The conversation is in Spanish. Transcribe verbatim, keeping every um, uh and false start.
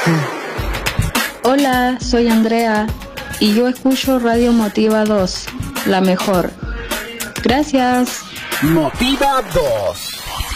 Hola, soy Andrea y yo escucho Radio Motiva dos, la mejor. Gracias. Motiva dos.